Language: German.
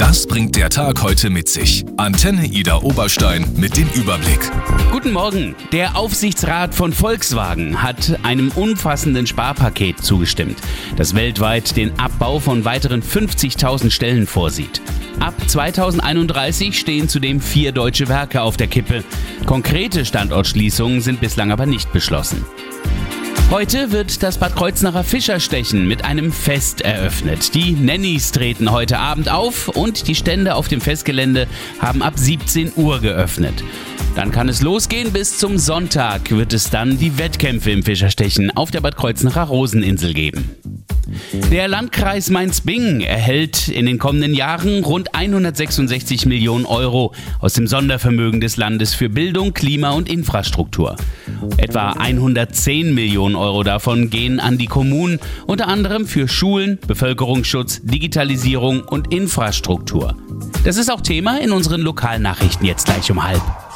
Was bringt der Tag heute mit sich? Antenne Ida Oberstein mit dem Überblick. Guten Morgen. Der Aufsichtsrat von Volkswagen hat einem umfassenden Sparpaket zugestimmt, das weltweit den Abbau von weiteren 50.000 Stellen vorsieht. Ab 2031 stehen zudem 4 deutsche Werke auf der Kippe. Konkrete Standortschließungen sind bislang aber nicht beschlossen. Heute wird das Bad Kreuznacher Fischerstechen mit einem Fest eröffnet. Die Nannies treten heute Abend auf und die Stände auf dem Festgelände haben ab 17 Uhr geöffnet. Dann kann es losgehen. Bis zum Sonntag wird es dann die Wettkämpfe im Fischerstechen auf der Bad Kreuznacher Roseninsel geben. Der Landkreis Mainz-Bingen erhält in den kommenden Jahren rund 166 Millionen Euro aus dem Sondervermögen des Landes für Bildung, Klima und Infrastruktur. Etwa 110 Millionen Euro davon gehen an die Kommunen, unter anderem für Schulen, Bevölkerungsschutz, Digitalisierung und Infrastruktur. Das ist auch Thema in unseren Lokalnachrichten jetzt gleich um 12:30.